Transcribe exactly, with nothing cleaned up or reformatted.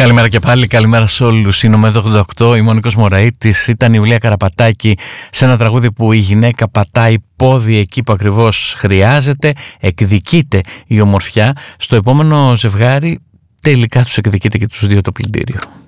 Καλημέρα και πάλι, καλημέρα σε όλους. Είναι ο Μεδ ογδόντα οκτώ, είμαι ο Νίκος Μωραΐτης. Ήταν η Ιουλία Καραπατάκη σε ένα τραγούδι που η γυναίκα πατάει πόδι εκεί που ακριβώς χρειάζεται, εκδικείται η ομορφιά. Στο επόμενο ζευγάρι τελικά τους εκδικείται και τους δύο το πλυντήριο.